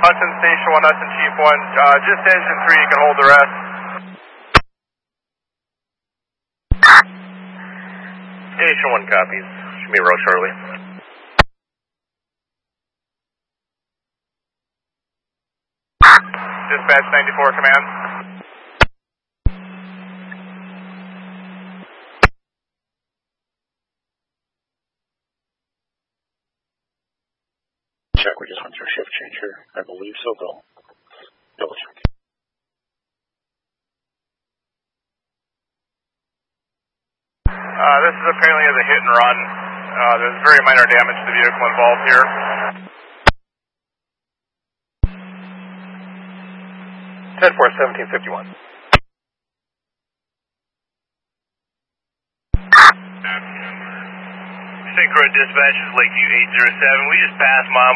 Hudson Station 1, Hudson Chief 1, just engine 3, you can hold the rest. Station 1 copies. Should be real shortly. Dispatch 94 command. Check, we just went through shift change here. I believe so, though. Double check. This is apparently as a hit and run. There's very minor damage to the vehicle involved here. Ten four 1751. Synchro dispatch is Lakeview 807. We just passed mile